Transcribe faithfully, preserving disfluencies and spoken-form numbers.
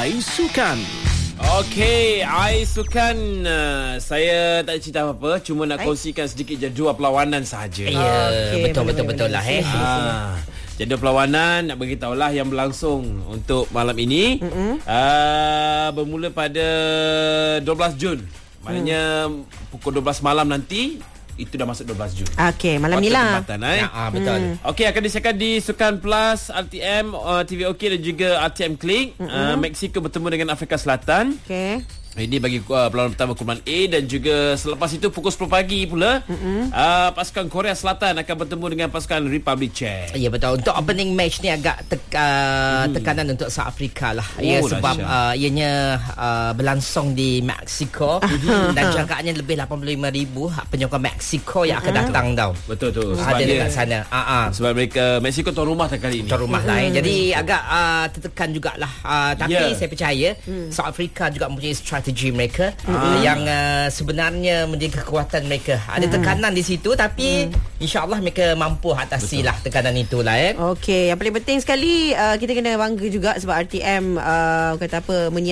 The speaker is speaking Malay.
Ais Sukan. Okey, Ais Sukan, uh, saya tak cerita apa-apa, cuma nak kongsikan sedikit jadual perlawanan sahaja. Ya, Okey, betul-betul-betul lah eh. Ah, jadual perlawanan nak beritahulah yang berlangsung untuk malam ini. Uh, bermula pada dua belas Jun. Maknanya mm. pukul dua belas malam nanti itu dah masuk dua belas Jun. Okey, malam ni lah. Eh? Ya, ah, betul. Hmm. Okey, akan disiarkan di Sukan Plus, R T M, uh, T V OK dan juga R T M Klik. Mm-hmm. Uh, Mexico bertemu dengan Afrika Selatan. Okey. Ini bagi uh, perlawanan pertama kumpulan A, dan juga selepas itu pukul sepuluh pagi pula mm-hmm. uh, pasukan Korea Selatan akan bertemu dengan pasukan Republic Czech. Ya, betul. Untuk opening match ni agak tek, uh, hmm. tekanan untuk South Africa lah. Oh, ya, sebab uh, ianya uh, berlangsung di Mexico dan jangkaannya lebih lapan puluh lima ribu penyokong Mexico yang akan datang tau. Betul tu. Ada dekat sana. Uh-huh. Sebab mereka Mexico tuan rumah tak kali ini. Tuan rumah lah eh. Jadi agak uh, tertekan jugalah. Uh, tapi yeah. saya percaya hmm. South Africa juga mempunyai strategi mereka ah. yang uh, sebenarnya menjadi kekuatan mereka. Ada hmm. tekanan di situ, tapi hmm. insya-Allah mereka mampu atasi lah tekanan itulah eh. Okey, yang paling penting sekali uh, kita kena bangga juga sebab R T M uh, kata apa menyi-